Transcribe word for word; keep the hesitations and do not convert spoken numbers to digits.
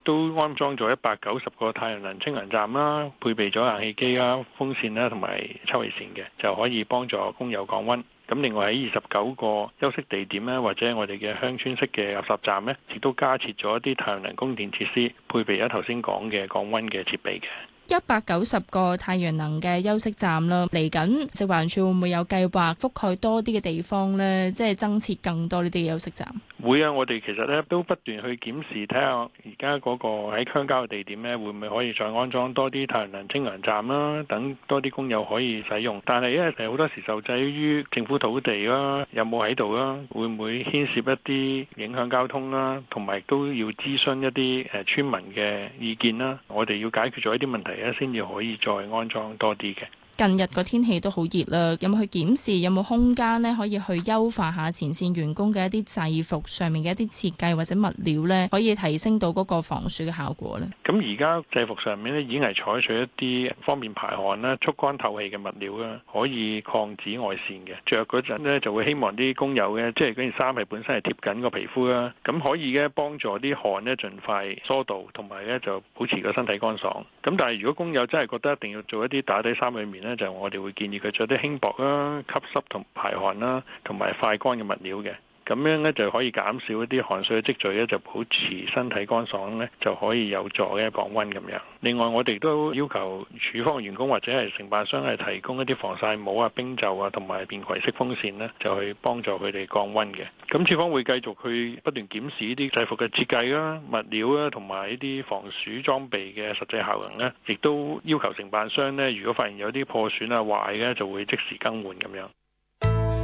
都安裝咗一百九十個太陽能氫能站啦，配備咗冷氣機啦、風扇啦同埋抽氣扇嘅，就可以幫助工友降溫。咁另外喺二十九個休息地點咧，或者我哋嘅鄉村式嘅垃圾站咧，亦都加設咗一啲太陽能供電設施，配備咗頭先講嘅降溫嘅設備嘅。 一百九十個太陽能嘅休息站啦，嚟緊食環署會唔會有計劃覆蓋多啲嘅地方呢？即係增設更多呢啲休息站？ 會啊！我哋其實咧都不斷去檢視，睇下而家嗰個喺鄉郊嘅地點咧，會唔會可以再安裝多啲太陽能氫能站啦，等多啲工友可以使用。但係因為好多時受制於政府土地啦，有冇喺度啦，會唔會牽涉一啲影響交通啦，同埋都要諮詢一啲誒村民嘅意見啦。我哋要解決咗一啲問題咧，先至可以再安裝多啲嘅。 近日個天氣都好熱啦，有冇去檢視有冇空間咧，可以去優化下前線員工嘅一啲制服上面嘅一啲設計或者物料咧，可以提升到嗰個防暑嘅效果咧？ 咁而家制服上面咧已經係採取一啲方便排汗啦、速乾透氣嘅物料啦，可以抗紫外線嘅。着嗰陣咧就會希望啲工友嘅，即係嗰件衫係本身係貼緊個皮膚啦，咁可以嘅幫助啲汗咧盡快疏導，同埋咧就保持個身體乾爽。咁但係如果工友真係覺得一定要做一啲打底衫裏面咧，就我哋會建議佢着啲輕薄啦、吸濕同排汗啦，同埋快乾嘅物料嘅。咁樣咧就可以減少一啲汗水嘅積聚咧，就保持身體乾爽咧，就可以有助嘅降溫咁樣。另外，我哋都要求處方員工或者係承辦商係提供一啲防曬帽啊、冰袖啊，同埋便攜式風扇咧，就去幫助佢哋降溫嘅。咁處方會繼續去不斷檢視呢啲制服嘅設計啦、物料啦，同埋呢啲防暑裝備嘅實際效能咧，亦都要求承辦商咧，如果發現有啲破損啊、壞嘅，就會即時更換咁樣。